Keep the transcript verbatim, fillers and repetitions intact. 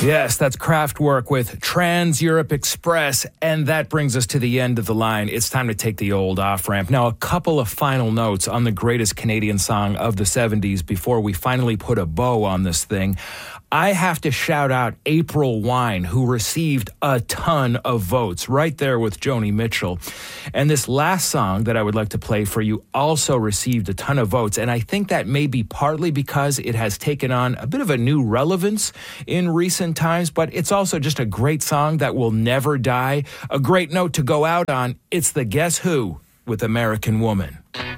Yes, that's Kraftwerk with Trans-Europe Express, and that brings us to the end of the line. It's time to take the old off-ramp. Now, a couple of final notes on the greatest Canadian song of the seventies before we finally put a bow on this thing. I have to shout out April Wine, who received a ton of votes, right there with Joni Mitchell. And this last song that I would like to play for you also received a ton of votes, and I think that may be partly because it has taken on a bit of a new relevance in recent times, but it's also just a great song that will never die. A great note to go out on. It's the Guess Who with American Woman.